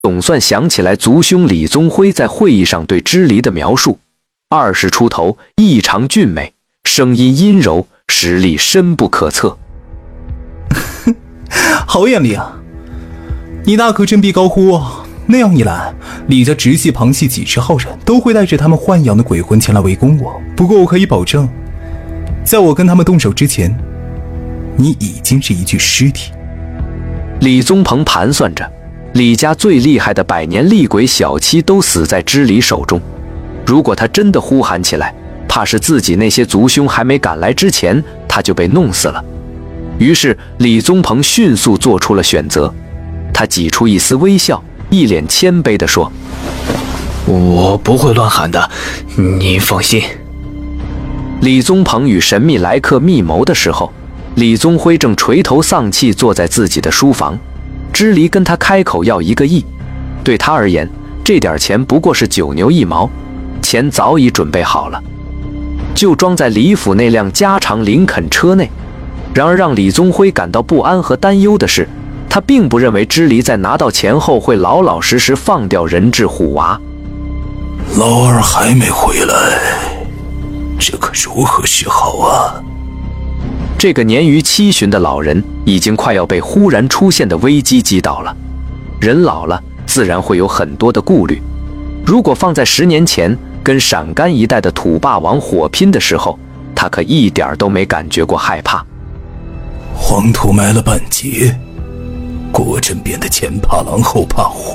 总算想起来族兄李宗辉在会议上对支离的描述：20出头，异常俊美，声音阴柔，实力深不可测。 好眼力啊！你大可振臂高呼啊！那样一来，李家直系旁系几十号人都会带着他们豢养的鬼魂前来围攻我。不过我可以保证，在我跟他们动手之前，你已经是一具尸体。 李宗鹏盘算着，李家最厉害的百年厉鬼小七都死在支离手中，如果他真的呼喊起来，怕是自己那些族兄还没赶来之前，他就被弄死了。于是李宗鹏迅速做出了选择，他挤出一丝微笑，一脸谦卑地说： 我不会乱喊的，您放心。 李宗鹏与神秘来客密谋的时候，李宗辉正垂头丧气坐在自己的书房。支离跟他开口要1个亿，对他而言，这点钱不过是9牛1毛，钱早已准备好了，就装在李府那辆加长林肯车内。然而让李宗辉感到不安和担忧的是，他并不认为支离在拿到钱后会老老实实放掉人质虎娃。 老二还没回来，这可如何是好啊？ 这个年逾70旬的老人已经快要被忽然出现的危机击倒了。人老了，自然会有很多的顾虑。如果放在10年前跟陕甘一带的土霸王火拼的时候，他可一点都没感觉过害怕。 黄土埋了半截，果真变得前怕狼后怕虎。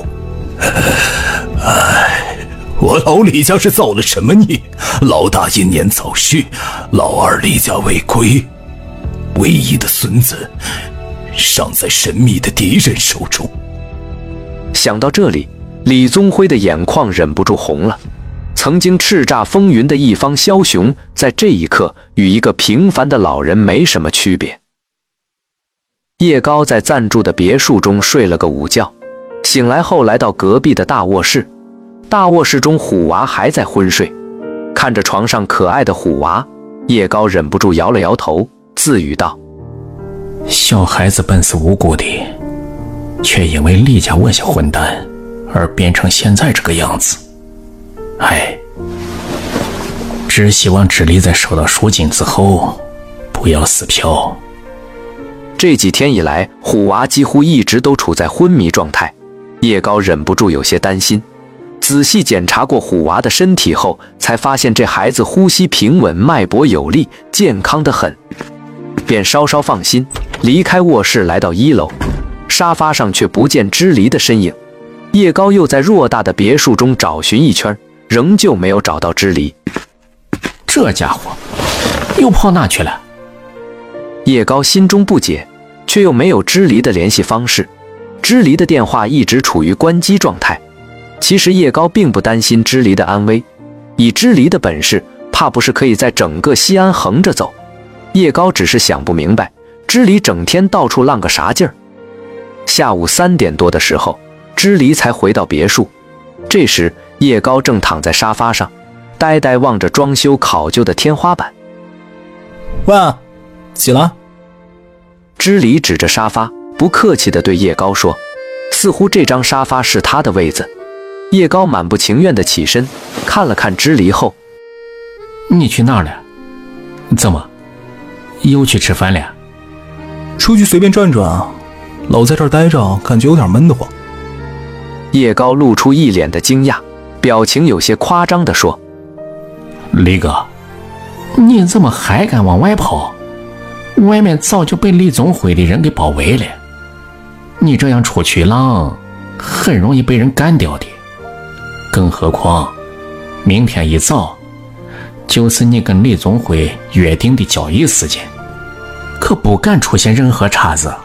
哎，我老李家是造了什么孽？老大英年早逝，老二李家未归，唯一的孙子尚在神秘的敌人手中。 想到这里，李宗辉的眼眶忍不住红了。曾经叱咤风云的一方枭雄，在这一刻与一个平凡的老人没什么区别。叶高在暂住的别墅中睡了个午觉，醒来后来到隔壁的大卧室。大卧室中虎娃还在昏睡，看着床上可爱的虎娃，叶高忍不住摇了摇头，自语道： 小孩子本是无辜的，却因为李家那些混蛋而变成现在这个样子。哎，只希望支离在收到赎金之后不要撕票。 这几天以来，虎娃几乎一直都处在昏迷状态，叶高忍不住有些担心。仔细检查过虎娃的身体后，才发现这孩子呼吸平稳，脉搏有力，健康得很，便稍稍放心，离开卧室来到1楼。沙发上却不见支离的身影。叶高又在偌大的别墅中找寻一圈，仍旧没有找到支离。 这家伙又跑哪去了？ 叶高心中不解，却又没有支离的联系方式。支离的电话一直处于关机状态。其实叶高并不担心支离的安危，以支离的本事，怕不是可以在整个西安横着走。叶高只是想不明白，支离整天到处浪个啥劲儿。下午3点多的时候，支离才回到别墅。这时叶高正躺在沙发上，呆呆望着装修考究的天花板。 喂，起来！ 支离指着沙发，不客气地对叶高说，似乎这张沙发是他的位子。叶高满不情愿地起身，看了看支离后： 你去哪儿了？怎么又去吃饭了？ 出去随便转转啊，老在这儿待着感觉有点闷得慌。 叶高露出一脸的惊讶，表情有些夸张地说： 李哥，你怎么还敢往外跑？外面早就被李宗辉的人给包围了，你这样出去浪很容易被人干掉的。更何况明天一早就是你跟李宗辉约定的交易时间，可不敢出现任何岔子。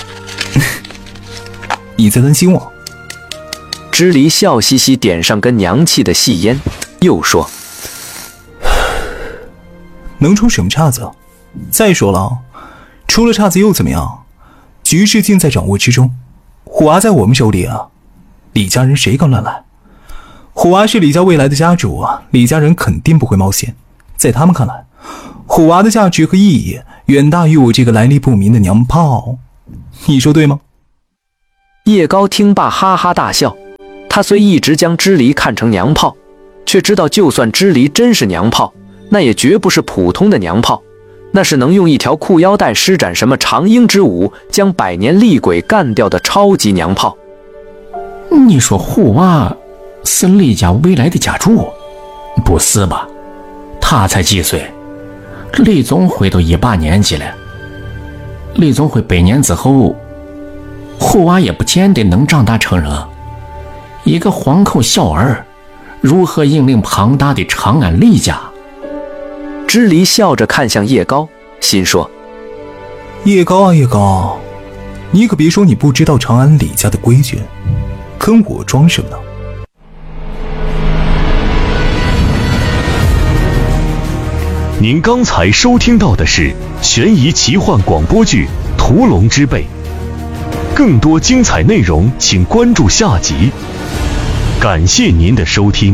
你在担心我？ 支离笑嘻嘻点上根娘气的细烟，又说： 能出什么岔子？再说了，出了岔子又怎么样？局势尽在掌握之中，虎娃在我们手里啊，李家人谁敢乱来？虎娃是李家未来的家主啊，李家人肯定不会冒险。在他们看来，虎娃的价值和意义远大于我这个来历不明的娘炮，你说对吗？ 叶高听罢哈哈大笑， 他虽一直将支离看成娘炮，却知道就算支离真是娘炮，那也绝不是普通的娘炮，那是能用一条裤腰带施展什么长鹰之舞，将百年厉鬼干掉的超级娘炮。 你说虎娃是李家未来的家主？不是吧？他才几岁？李宗辉都18年级了。李宗辉100年之后，虎娃也不见得能长大成人。一个黄口小儿，如何引领庞大的长安李家？ 支离笑着看向叶高，心说： 叶高啊叶高，你可别说你不知道长安李家的规矩，跟我装什么呢？ 您刚才收听到的是悬疑奇幻广播剧《屠龙之辈》，更多精彩内容请关注下集。感谢您的收听。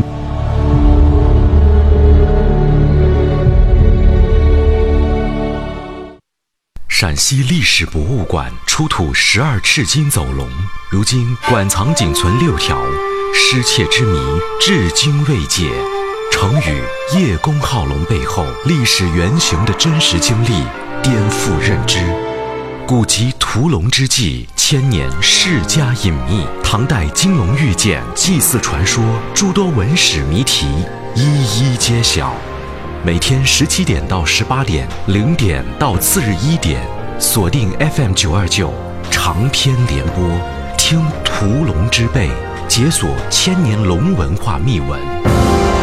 陕西历史博物馆出土12赤金走龙，如今馆藏仅存6条，失窃之谜至今未解。成语叶公好龙背后历史原型的真实经历颠覆认知。古籍屠龙之际，千年世家隐秘，唐代金龙玉剑祭祀传说，诸多文史谜题一一揭晓。每天17点到18点，0点到次日1点，锁定 FM 929长篇联播，听屠龙之辈，解锁千年龙文化秘闻。